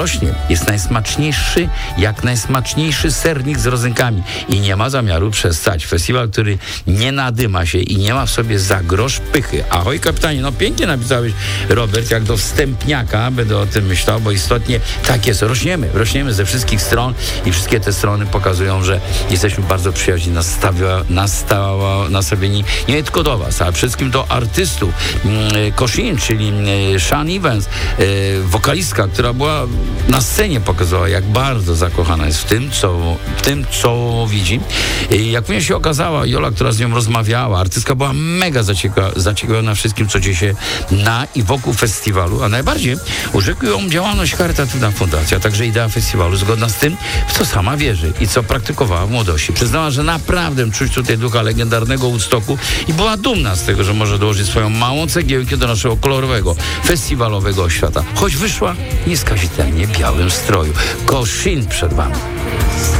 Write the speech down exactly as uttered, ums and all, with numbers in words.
rośnie. Jest najsmaczniejszy, jak najsmaczniejszy sernik z rodzynkami i nie ma zamiaru przestać. Festiwal, który nie nadyma się i nie ma w sobie za grosz pychy. Ahoj kapitanie, no pięknie napisałeś, Robert, jak do wstępniaka będę o tym myślał, bo istotnie tak jest. Rośniemy, rośniemy ze wszystkich stron i wszystkie te strony pokazują, że jesteśmy bardzo przyjaźni, nastawia, nastawa, nastawieni nie tylko do was, ale przede wszystkim do artystów. Koshin, czyli Sean Evans, wokalistka, która była na scenie, pokazała, jak bardzo zakochana jest w tym, co, w tym, co widzi. I jak mnie się okazała, Jola, która z nią rozmawiała, artystka była mega zacieka- zaciekawiona wszystkim, co dzieje się na i wokół festiwalu, a najbardziej urzekł ją działalność charytatywna fundacja, a także idea festiwalu zgodna z tym, w co sama wierzy i co praktykowała w młodości. Przyznała, że naprawdę czuć tutaj ducha legendarnego Woodstocku i była dumna z tego, że może dołożyć swoją małą cegiełkę do naszego kolorowego, festiwalowego świata. Choć wyszła nieskazitelnie białym stroju. Koshin przed wami.